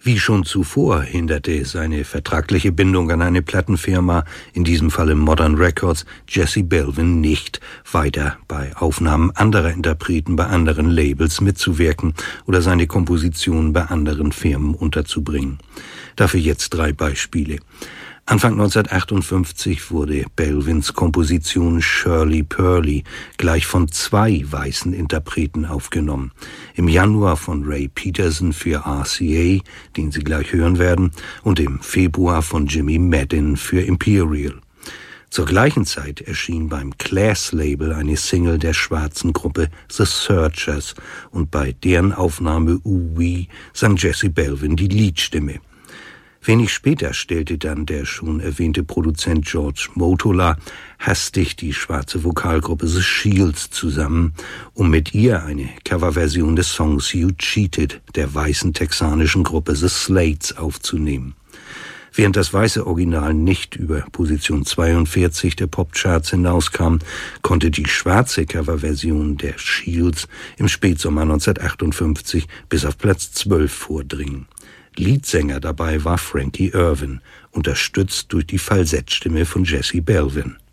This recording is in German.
Wie schon zuvor hinderte seine vertragliche Bindung an eine Plattenfirma, in diesem Falle Modern Records, Jesse Belvin nicht, weiter bei Aufnahmen anderer Interpreten bei anderen Labels mitzuwirken oder seine Kompositionen bei anderen Firmen unterzubringen. Dafür jetzt 3 Beispiele. Anfang 1958 wurde Belvins Komposition Shirley Pearly gleich von 2 weißen Interpreten aufgenommen. Im Januar von Ray Peterson für RCA, den Sie gleich hören werden, und im Februar von Jimmy Madden für Imperial. Zur gleichen Zeit erschien beim Class-Label eine Single der schwarzen Gruppe The Searchers und bei deren Aufnahme Ooh-Wee sang Jesse Belvin die Leadstimme. Wenig später stellte dann der schon erwähnte Produzent George Motola hastig die schwarze Vokalgruppe The Shields zusammen, um mit ihr eine Coverversion des Songs You Cheated der weißen texanischen Gruppe The Slates aufzunehmen. Während das weiße Original nicht über Position 42 der Popcharts hinauskam, konnte die schwarze Coverversion der Shields im Spätsommer 1958 bis auf Platz 12 vordringen. Leadsänger dabei war Frankie Irvin, unterstützt durch die Falsettstimme von Jesse Belvin.